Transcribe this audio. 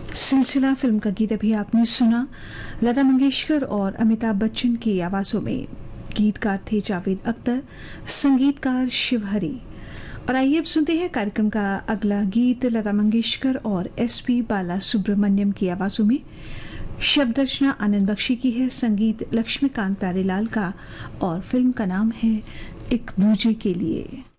सिलसिला फिल्म का गीत अभी आपने सुना। लता मंगेशकर और अमिताभ बच्चन की आवाजों में। गीतकार थे जावेद अख्तर, संगीतकार शिवहरी। और आइए अब सुनते हैं कार्यक्रम का अगला गीत लता मंगेशकर और एसपी बाला सुब्रमण्यम की आवाजों में। शब्द रचना आनंद बख्शी की है, संगीत लक्ष्मीकांत प्यारेलाल का, और फिल्म का नाम है एक दूजे के लिए।